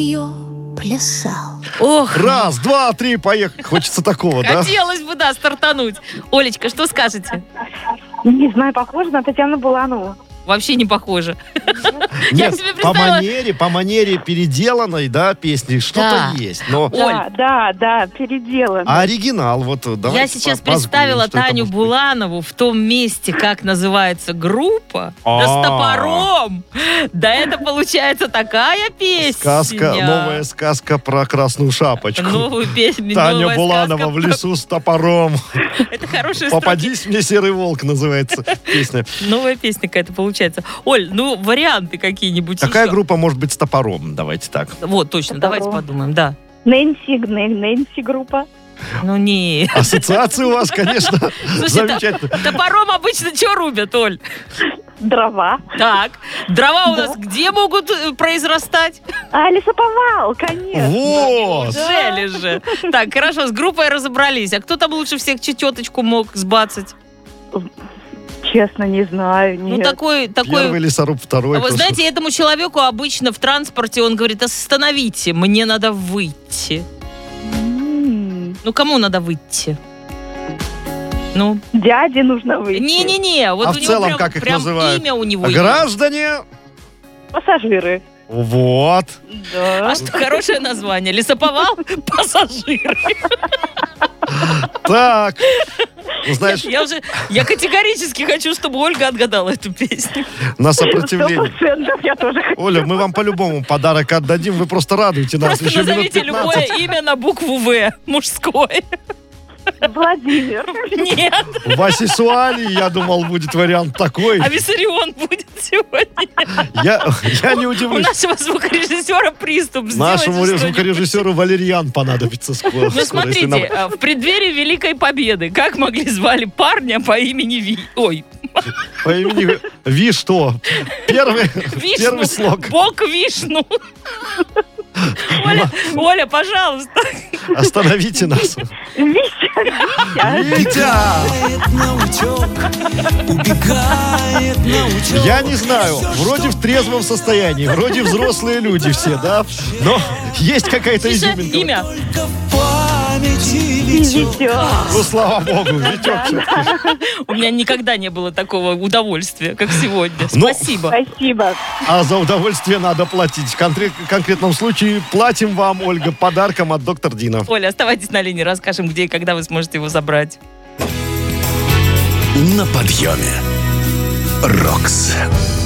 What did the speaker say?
плясал. Ох, Раз, два, три, поехали. Хочется такого, да? хотелось бы, да, стартануть. Олечка, что скажете? Не знаю, похоже на Татьяну Буланову. Вообще не похоже. Я Нет, себе по представила... манере переделанной, да, песни что-то Да. есть. Но Оль. Да, переделан. а оригинал, вот давайте Я сейчас позырим, представила что это Таню может быть. Буланову в том месте, как называется группа, да с А. топором. Да это получается такая песня. Сказка, новая сказка про красную шапочку. Новую песню. Таня новая Буланова сказка в про- лесу с топором. Это хорошая строка. Попадись мне, серый волк, называется песня. Новая песня какая-то получается. Оль, ну варианты какие-нибудь Какая еще? группа может быть с топором? Давайте так. Вот, точно, давайте Топором. подумаем, да. Нэнси группа. Ну не. Ассоциации у вас, конечно, Слушай, замечательно. топором обычно что рубят, Оль? Дрова. Так, дрова у нас где могут произрастать? Лесоповал, конечно. Вот! Неужели же? Так, хорошо, с группой разобрались. А кто там лучше всех тетечку мог сбацать? Честно, не знаю. Ну, Нет. такой... Первый лесоруб, второй. Вы просто. знаете, этому человеку обычно в транспорте он говорит: остановите, мне надо выйти. М, Ну, кому надо выйти? Ну, Дяде нужно выйти. не-не-не. Вот А у в него целом прям, как их прям называют? имя у него есть. Граждане! Пассажиры. Вот. Да. А что, хорошее название? Лесоповал? Пассажиры. Так. Ну, знаешь, Я категорически хочу, чтобы Ольга отгадала эту песню. на сопротивление. 100% я тоже хочу. Оля, мы вам по-любому подарок отдадим. Вы просто радуйте нас. Просто Еще минут назовите 15. любое имя на букву В, мужское. Владимир. Нет, Васи Суали, я думал, будет вариант такой. а Виссарион будет сегодня. Я не У удивлюсь. нашего звукорежиссера приступ. Нашему Сделайте что-нибудь. звукорежиссеру Валерьян понадобится скоро. Ну, смотрите, в преддверии Великой Победы как могли звали парня по имени Ви? Ой, По имени Ви что? Первый Вишну. слог. Бог Вишну. Оля, пожалуйста. Остановите нас. Витя! Я не знаю, вроде в трезвом состоянии, вроде взрослые люди все, да? Но есть какая-то Тише, изюминка. имя. Витек. Ну, слава богу, Витек все-таки. У меня никогда не было такого удовольствия, как сегодня. Ну, Спасибо. Спасибо. А за удовольствие надо платить. В конкретном случае платим вам, Ольга, подарком от доктор Дина. Оля, оставайтесь на линии, расскажем, где и когда вы сможете его забрать. На подъеме. Рокс.